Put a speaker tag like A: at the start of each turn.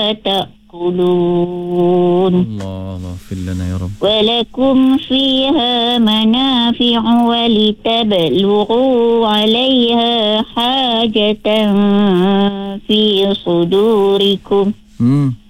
A: تأكلون.
B: الله اغفر لنا يا رب.
A: ولكم فيها منافع ولتبلغوا عليها حاجة في صدوركم